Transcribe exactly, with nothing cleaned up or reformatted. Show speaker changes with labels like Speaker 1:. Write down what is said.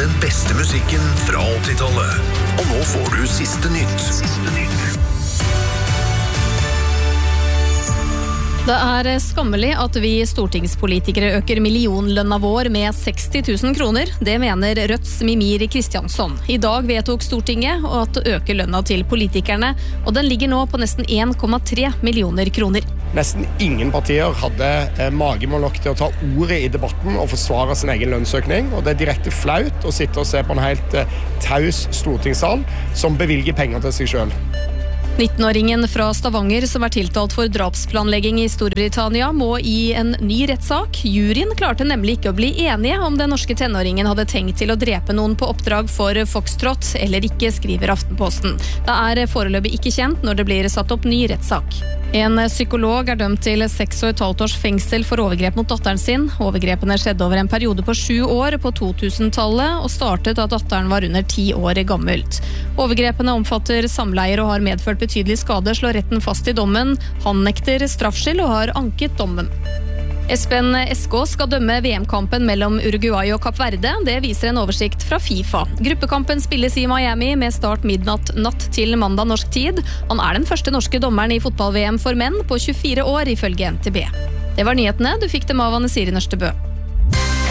Speaker 1: den beste musikken fra åttitallet. Og nå får du siste nytt. Siste nytt.
Speaker 2: Det er skammelig at vi stortingspolitikere øker millionlønna vår med seksti tusen kroner. Det mener Rødts Mimir Kristiansson. I dag vedtok Stortinget at øke lønna til politikerne, og den ligger nå på nesten en komma tre millioner kroner.
Speaker 3: Nesten ingen partier hadde magemål nok til å ta ordet i debatten og forsvare sin egen lønnsøkning, og det er direkte flaut å sitte og se på en helt taus stortingssal som bevilger penger til seg selv.
Speaker 2: nittenåringen fra Stavanger som er tiltalt for drapsplanlegging i Storbritannia må i en ny rettssak. Juryen klarte nemlig ikke å bli enige om den norske tenåringen hadde tenkt til å drepe noen på oppdrag for Foxtrot eller ikke, skriver Aftenposten. Det er foreløpig ikke kjent når det blir satt opp ny rettssak. En psykolog er dømt til seks og et halvt års fengsel for overgrep mot datteren sin. Overgrepene skjedde over en periode på sju år på totusentallet og startet da datteren var under ti år gammelt. Overgrepene omfatter samleier og har medført betydelig skade, slår retten fast i dommen. Han nekter straffskyld og har anket dommen. Espen Eskå skal dømme V M-kampen mellom Uruguay og Kapp Verde. Det viser en oversikt fra FIFA. Gruppekampen spilles i Miami med start midnatt natt til mandag norsk tid. Han er den første norske dommeren i fotball-V M for menn på tjuefire år, ifølge N T B. Det var nyhetene. Du fikk dem av Anne Siri Nørstebø.